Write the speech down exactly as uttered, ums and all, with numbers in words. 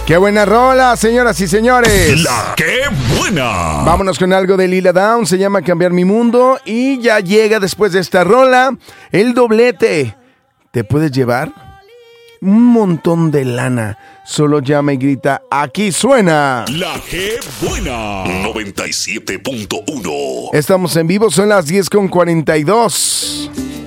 ¡Qué buena rola, señoras y señores! ¡La qué buena! Vámonos con algo de Lila Downs, se llama Cambiar mi mundo. Y ya llega después de esta rola el doblete. ¿Te puedes llevar? Un montón de lana. Solo llama y grita, aquí suena La qué buena noventa y siete punto uno. Estamos en vivo, son las diez con cuarenta y dos.